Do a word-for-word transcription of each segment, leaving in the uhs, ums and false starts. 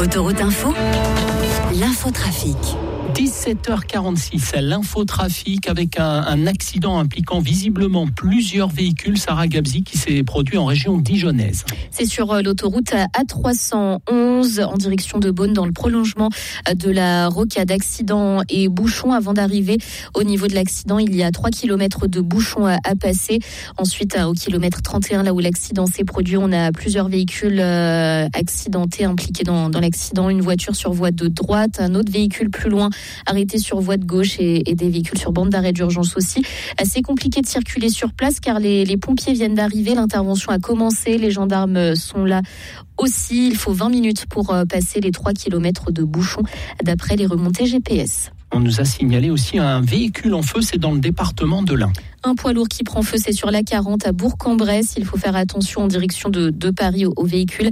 Autoroute Info, l'infotrafic. dix-sept heures quarante-six, l'infotrafic avec un, un accident impliquant visiblement plusieurs véhicules. Sarah Gabzi, qui s'est produit en région dijonnaise. C'est sur l'autoroute A trois cent onze en direction de Beaune, dans le prolongement de la rocade. Accident et bouchon avant d'arriver au niveau de l'accident. Il y a trois kilomètres de bouchons à, à passer. Ensuite, au kilomètre trente et un, là où l'accident s'est produit, on a plusieurs véhicules euh, accidentés impliqués dans, dans l'accident. Une voiture sur voie de droite, un autre véhicule plus loin arrêté sur voie de gauche et, et des véhicules sur bande d'arrêt d'urgence aussi. C'est compliqué de circuler sur place car les, les pompiers viennent d'arriver. L'intervention a commencé. Les gendarmes sont là aussi. Il faut vingt minutes pour passer les trois kilomètres de bouchons d'après les remontées G P S. On nous a signalé aussi un véhicule en feu, c'est dans le département de l'Ain. Un poids lourd qui prend feu, c'est sur l'A quarante à Bourg-en-Bresse. Il faut faire attention en direction de, de Paris au, au véhicule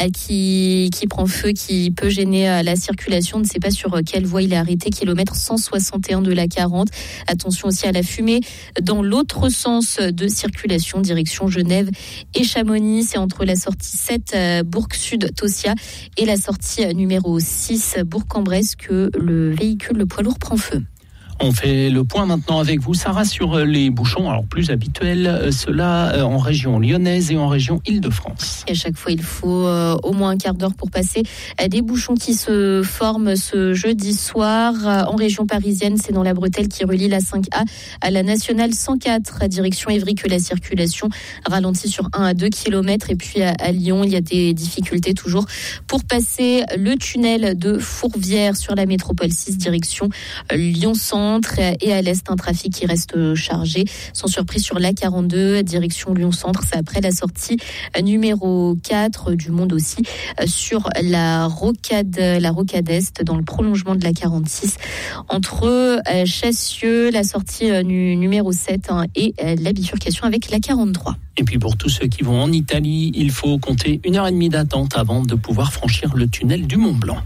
qui, qui prend feu, qui peut gêner la circulation. On ne sait pas sur quelle voie il est arrêté, kilomètre cent soixante et un de l'A quarante. Attention aussi à la fumée dans l'autre sens de circulation, direction Genève et Chamonix. C'est entre la sortie sept Bourg-Sud-Tossia et la sortie numéro six Bourg-en-Bresse que le véhicule, le poids lourd, prend feu. On fait le point maintenant avec vous, Sarah, sur les bouchons, alors plus habituels, cela en région lyonnaise et en région Île-de-France. Et à chaque fois, il faut euh, au moins un quart d'heure pour passer des bouchons qui se forment ce jeudi soir. En région parisienne, c'est dans la bretelle qui relie la cinq A à la nationale cent quatre, direction Évry, que la circulation ralentit sur un à deux kilomètres. Et puis à, à Lyon, il y a des difficultés toujours pour passer le tunnel de Fourvière sur la métropole six, direction Lyon-Centre. Et à l'est, un trafic qui reste chargé. Sans surprise sur l'A quarante-deux, direction Lyon-Centre. C'est après la sortie numéro quatre du Monde aussi, sur la rocade, la rocade est, dans le prolongement de l'A quarante-six, entre Chassieux, la sortie numéro sept, hein, et la bifurcation avec l'A quarante-trois. Et puis pour tous ceux qui vont en Italie, il faut compter une heure et demie d'attente avant de pouvoir franchir le tunnel du Mont Blanc.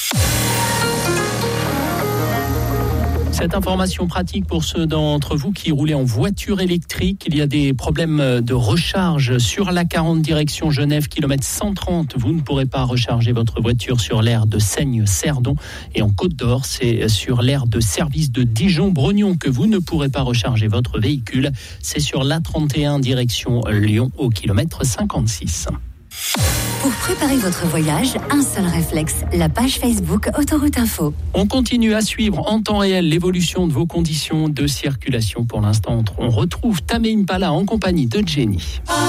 Cette information pratique pour ceux d'entre vous qui roulez en voiture électrique, il y a des problèmes de recharge sur l'A quarante direction Genève, kilomètre cent trente. Vous ne pourrez pas recharger votre voiture sur l'aire de Seigne-Cerdon. Et en Côte d'Or, c'est sur l'aire de service de Dijon-Brognon que vous ne pourrez pas recharger votre véhicule. C'est sur l'A trente et un direction Lyon, au kilomètre cinquante-six. Pour préparer votre voyage, un seul réflexe, la page Facebook Autoroute Info. On continue à suivre en temps réel l'évolution de vos conditions de circulation. Pour l'instant, on retrouve Tame Impala en compagnie de Jenny.